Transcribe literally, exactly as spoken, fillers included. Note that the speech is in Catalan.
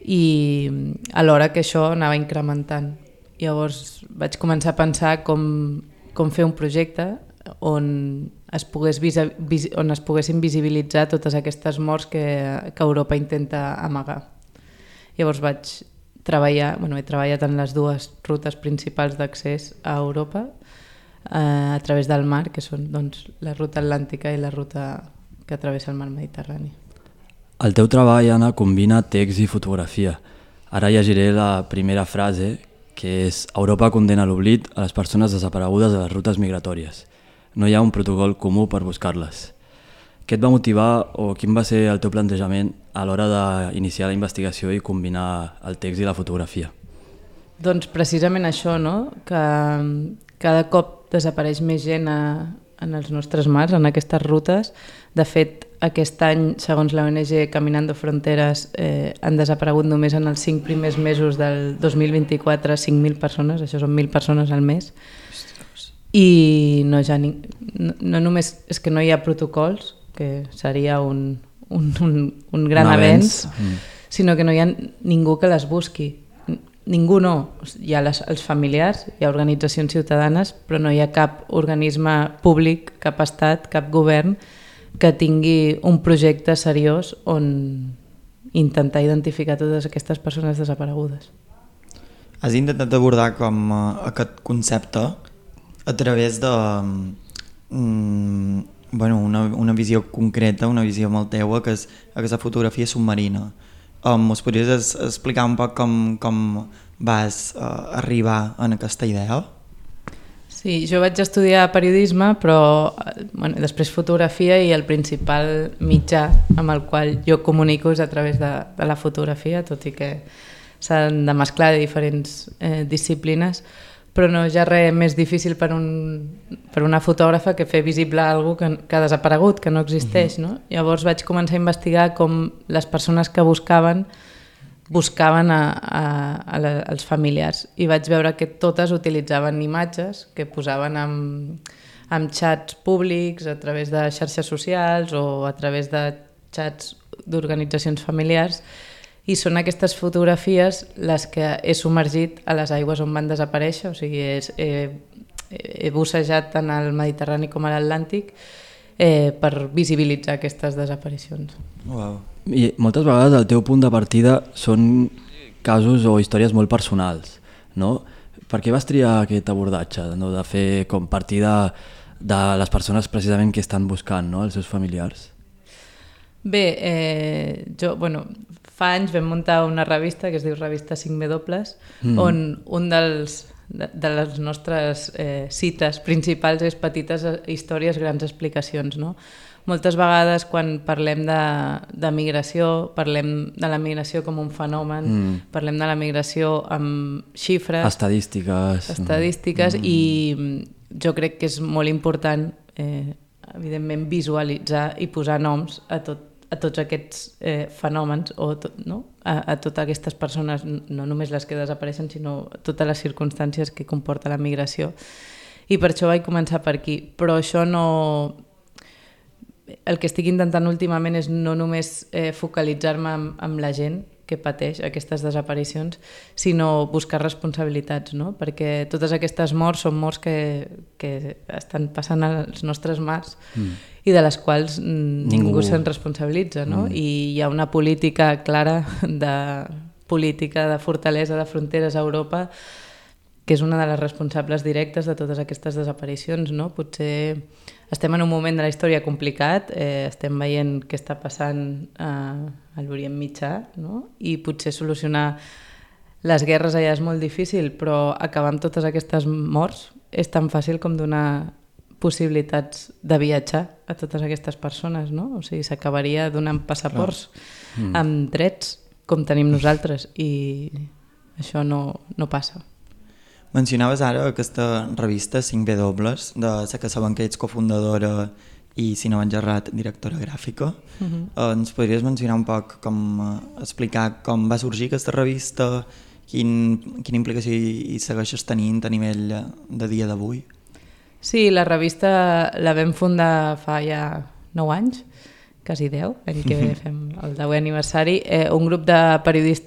i alhora que això anava incrementant. Llavors vaig començar a pensar com, com fer un projecte on es, pogués visa, vis, on es poguessin visibilitzar totes aquestes morts que, que Europa intenta amagar. Llavors vaig treballar, bueno, he treballat en les dues rutes principals d'accés a Europa eh, a través del mar, que són doncs, la ruta atlàntica i la ruta que travessa el mar Mediterrani. El teu treball, Anna, combina text i fotografia. Ara llegiré la primera frase, que és Europa condena l'oblit a les persones desaparegudes a les rutes migratòries. No hi ha un protocol comú per buscar-les. Què et va motivar o quin va ser el teu plantejament a l'hora d'iniciar la investigació i combinar el text i la fotografia? Doncs precisament això, no? Que cada cop desapareix més gent a, en els nostres mars, en aquestes rutes. De fet, aquest any, segons la O N G Caminando Fronteras, eh, han desaparegut només en els cinc primers mesos del dos mil vint-i-quatre cinc mil persones, això són mil persones al mes. I no, ja ni, no, no només és que no hi ha protocols, que seria un, un, un, un gran un avenç, mm. sinó que no hi ha ningú que les busqui. Ningú no. Hi ha les, els familiars, hi ha organitzacions ciutadanes, però no hi ha cap organisme públic, cap estat, cap govern que tingui un projecte seriós on intentar identificar totes aquestes persones desaparegudes. Has intentat abordar com uh, aquest concepte a través de um, bueno, una, una visió concreta, una visió molt teua, que és aquesta fotografia submarina. Um, us podries es, explicar un poc com, com vas uh, arribar a aquesta idea? Sí, jo vaig estudiar periodisme, però bueno, després fotografia, i el principal mitjà amb el qual jo comunico és a través de, de la fotografia, tot i que s'han de mesclar de diferents eh, disciplines, però no hi ha res més difícil per, un, per una fotògrafa que fer visible alguna que, que ha desaparegut, que no existeix. No? Llavors vaig començar a investigar com les persones que buscaven buscaven a, a, a la, als familiars, i vaig veure que totes utilitzaven imatges que posaven amb, amb xats públics, a través de xarxes socials o a través de xats d'organitzacions familiars, i són aquestes fotografies les que he submergit a les aigües on van desaparèixer, o sigui, he, he, he bussejat tant al Mediterrani com a l'Atlàntic eh, per visibilitzar aquestes desaparicions. Wow. I moltes vegades el teu punt de partida són casos o històries molt personals, no? Per què vas triar aquest abordatge, no? De fer com partida de les persones precisament que estan buscant, no? Els seus familiars? Bé, eh, jo, bueno, fa anys vam muntar una revista que es diu Revista cinc W, mm. on un dels de, de les nostres eh, cites principals és petites històries, grans explicacions, no? Moltes vegades quan parlem de, de migració, parlem de la migració com un fenomen, mm. parlem de la migració amb xifres, estadístiques, estadístiques mm. i jo crec que és molt important eh, evidentment visualitzar i posar noms a, tot, a tots aquests eh, fenòmens o tot, no? a, a totes aquestes persones, no només les que desapareixen, sinó totes les circumstàncies que comporta la migració. I per això vaig començar per aquí. Però això no... El que estic intentant últimament és no només eh, focalitzar-me amb, amb la gent que pateix aquestes desaparicions, sinó buscar responsabilitats, no? Perquè totes aquestes morts són morts que, que estan passant als nostres mars mm. i de les quals ningú, ningú se'n responsabilitza, no? Mm. I hi ha una política clara de política de fortalesa de fronteres a Europa que és una de les responsables directes de totes aquestes desaparicions, no? Potser estem en un moment de la història complicat, eh, estem veient què està passant eh, a l'Orient Mitjà, no? I potser solucionar les guerres allà és molt difícil, però acabar amb totes aquestes morts és tan fàcil com donar possibilitats de viatjar a totes aquestes persones, no? O sigui, s'acabaria donant passaports mm. amb drets com tenim nosaltres, i això no, no passa. Mencionaves ara aquesta revista cinc W, de la que sabem que ets cofundadora i, si no vaig errat, directora gràfica. Uh-huh. Eh, ens podries mencionar un poc com, eh, explicar com va sorgir aquesta revista, quin, quina implicació hi, hi segueixes tenint a nivell de dia d'avui? Sí, la revista la vam fundar fa ja nou anys, quasi deu, l'any que fem el deuè aniversari, eh, un grup de periodistes